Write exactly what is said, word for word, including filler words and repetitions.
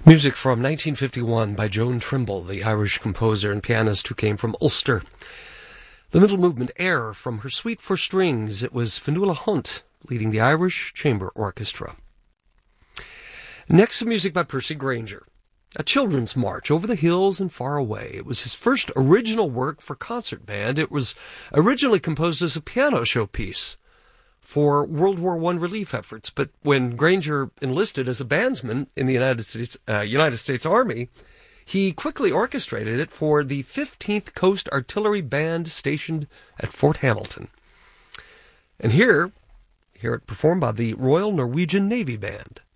Music from nineteen fifty-one by Joan Trimble, the Irish composer and pianist who came from Ulster. The middle movement, Air, from her Suite for Strings. It was Fionnuala Hunt leading the Irish Chamber Orchestra. Next, some music by Percy Grainger. A children's march over the hills and far away. It was his first original work for concert band. It was originally composed as a piano showpiece for World War One relief efforts, but when Grainger enlisted as a bandsman in the United States, uh, United States Army, he quickly orchestrated it for the fifteenth Coast Artillery Band stationed at Fort Hamilton. And here, hear it performed by the Royal Norwegian Navy Band.